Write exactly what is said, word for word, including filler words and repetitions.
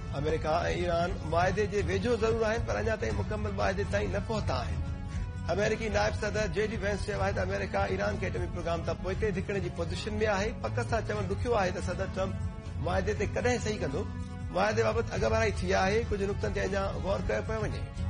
America ऐं Iran मुआदे जे वेझो ज़रूर आहिनि पर अञा ताईं मुकमल मुआदे ताईं न पहुता आहिनि। अमेरिकी नायब सदर जेडी वेंस चयो आहे त अमेरिका ईरान खे एटमी प्रोग्राम तां पोइते धिकण जी पोज़ीशन में आहे। पक सां चवणु ॾुखियो आहे त सदर ट्रम्प मुआदे ते कॾहिं सही कंदो। मुआदे बाबति अॻुवाराई थी आहे, कुझु नुक़्तनि ते अञा गौर कयो पियो वञे।